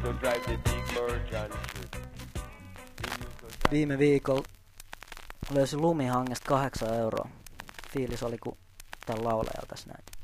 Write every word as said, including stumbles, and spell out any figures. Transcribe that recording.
Viime viikolla löysin lumihangesta kahdeksan euroa. Fiilis oli kuin tän laulajalla tässä näin.